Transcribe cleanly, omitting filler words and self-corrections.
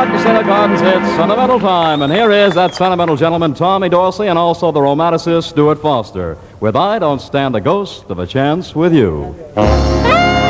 Casino Gardens hits Sentimental Time, and here is that sentimental gentleman, Tommy Dorsey, and also the romanticist, Stuart Foster, with I Don't Stand a Ghost of a Chance with You.